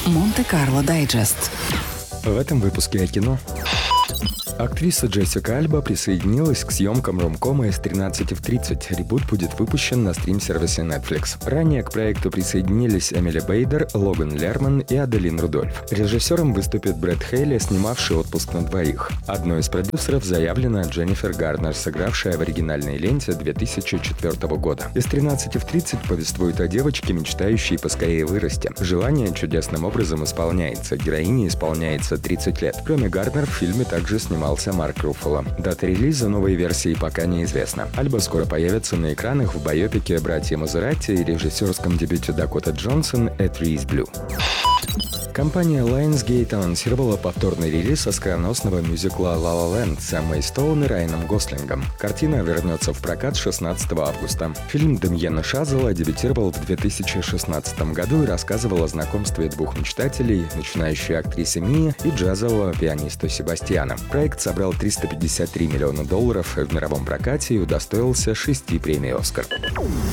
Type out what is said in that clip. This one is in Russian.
Монте-Карло Дайджест. В этом выпуске о кино. Актриса Джессика Альба присоединилась к съемкам ромкома S13 в 30. Ребут будет выпущен на стрим-сервисе Netflix. Ранее к проекту присоединились Эмили Бейдер, Логан Лерман и Аделин Рудольф. Режиссером выступит Брэд Хейли, снимавший «Отпуск на двоих». Одной из продюсеров заявлена Дженнифер Гарнер, сыгравшая в оригинальной ленте 2004 года. S13 в 30 повествует о девочке, мечтающей поскорее вырасти. Желание чудесным образом исполняется. Героине исполняется 30 лет. Кроме Гарнер, в фильме также снимался Марк Руффало. Дата релиза новой версии пока неизвестна. Альба скоро появится на экранах в байопике «Братья Мазерати» и режиссерском дебюте Дакоты Джонсон «A Tree is Blue». Компания Lionsgate анонсировала повторный релиз оскароносного мюзикла «Ла Ла Ленд» с Эммой Стоун и Райаном Гослингом. Картина вернется в прокат 16 августа. Фильм Демьена Шазела дебютировал в 2016 году и рассказывал о знакомстве двух мечтателей, начинающей актрисы Мии и джазового пианиста Себастьяна. Проект собрал $353 миллиона в мировом прокате и удостоился 6 премий «Оскар».